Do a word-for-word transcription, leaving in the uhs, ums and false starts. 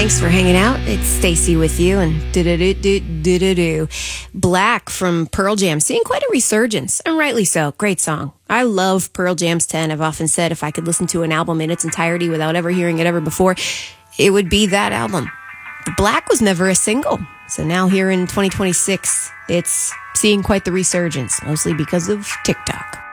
Thanks for hanging out. It's Stacy with you and do-do-do-do-do-do. Black from Pearl Jam, seeing quite a resurgence, and rightly so. Great song. I love Pearl Jam's ten. I've often said if I could listen to an album in its entirety without ever hearing it ever before, it would be that album. But Black was never a single. So now here in twenty twenty-six, it's seeing quite the resurgence, mostly because of TikTok.